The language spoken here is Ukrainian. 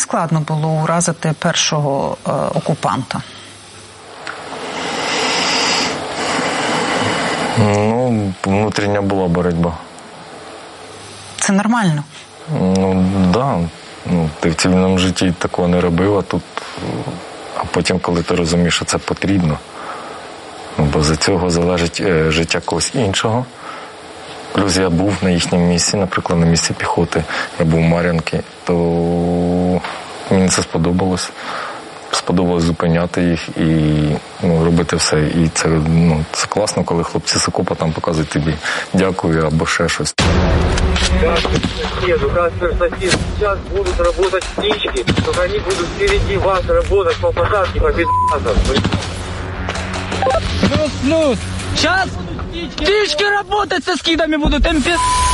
складно було уразити першого окупанта? Ну, внутрішня була боротьба. Це нормально? Ну, да. Ну, ти в цивільному житті такого не робив, а тут... А потім, коли ти розумієш, що це потрібно, ну, бо за цього залежить життя когось іншого. Плюс я був на їхньому місці, наприклад, на місці піхоти, я був у Мар'їнці, то мені це сподобалось. Сподобалось зупиняти їх і робити все. І це класно, коли хлопці з окопа там показують тобі дякую або ще щось. Каждый сосед, сейчас будут работать птички, только они будут впереди вас работать по посадке, по пи***цам. Плюс. Сейчас птички работать со скидами будут, им пи***.